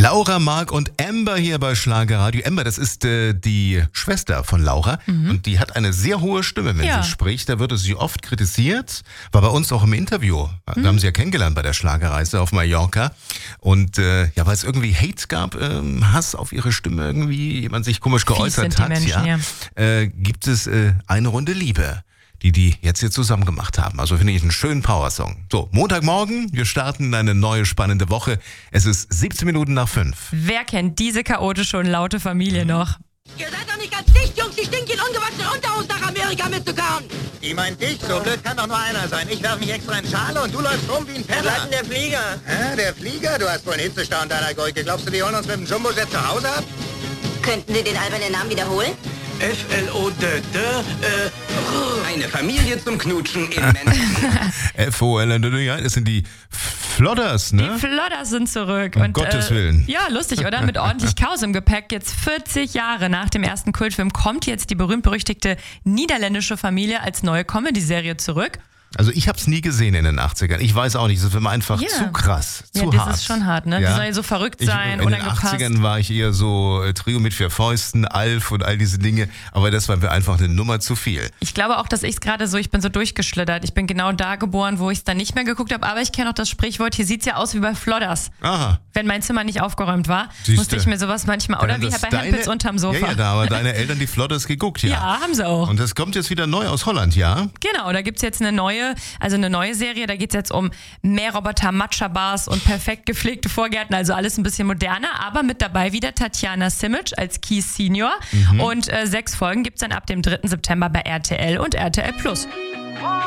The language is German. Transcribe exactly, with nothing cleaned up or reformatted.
Laura, Marc und Amber hier bei Schlagerradio. Amber, das ist äh, die Schwester von Laura mhm. und die hat eine sehr hohe Stimme, wenn ja. sie spricht. Da wird sie oft kritisiert. War bei uns auch im Interview. Mhm. Wir haben sie ja kennengelernt bei der Schlagerreise auf Mallorca. Und äh, ja, weil es irgendwie Hate gab, ähm, Hass auf ihre Stimme irgendwie, jemand sich komisch geäußert hat, Menschen, ja, ja. Äh, gibt es äh, eine Runde Liebe, die die jetzt hier zusammen gemacht haben. Also finde ich einen schönen Powersong. So, Montagmorgen, wir starten in eine neue spannende Woche. Es ist siebzehn Minuten nach fünf. Wer kennt diese chaotische und laute Familie noch? Ihr seid doch nicht ganz dicht, Jungs. Die stinken in ungewaschenen Unterhose nach Amerika mitzukauen. Die meint dich? So blöd kann doch nur einer sein. Ich werf mich extra in Schale und du läufst rum wie ein Penner. Wo bleibt denn der Flieger? Hä, der Flieger? Du hast wohl einen Hitzestau in deiner Gurke. Glaubst du, die holen uns mit dem Jumbojet zu Hause ab? Könnten Sie den albernen Namen wiederholen? F L O D D, äh, eine Familie zum Knutschen in Menschen. F O L N D, ja, das sind die Flodders, ne? Die Flodders sind zurück. Um und, Gottes äh, Willen. Ja, lustig, oder? Mit ordentlich Chaos im Gepäck. Jetzt vierzig Jahre nach dem ersten Kultfilm kommt jetzt die berühmt-berüchtigte niederländische Familie als neue Comedy-Serie zurück. Also ich habe es nie gesehen in den achtzigern. Ich weiß auch nicht, es ist für mich einfach ja. zu krass, zu ja, das hart. Das ist schon hart, ne? Ja? Die soll ja so verrückt sein, ich, in den unangepasst. achtzigern war ich eher so äh, Trio mit vier Fäusten, Alf und all diese Dinge. Aber das war mir einfach eine Nummer zu viel. Ich glaube auch, dass ich es gerade so, ich bin so durchgeschlittert. Ich bin genau da geboren, wo ich es dann nicht mehr geguckt habe. Aber ich kenne auch das Sprichwort, hier sieht es ja aus wie bei Flodders. Aha. Wenn mein Zimmer nicht aufgeräumt war, Siehste. musste ich mir sowas manchmal, oder Dann wie das bei deine, Hempels unterm Sofa. Ja, ja, da haben deine Eltern die Flodders geguckt, ja. Ja, haben sie auch. Und das kommt jetzt wieder neu aus Holland, ja? Genau, da gibt's jetzt eine neue, also eine neue Serie, da geht's jetzt um Mähroboter, Matcha-Bars und perfekt gepflegte Vorgärten, also alles ein bisschen moderner, aber mit dabei wieder Tatjana Simic als Keith Senior mhm. und äh, sechs Folgen gibt's dann ab dem dritten September bei R T L und R T L Plus.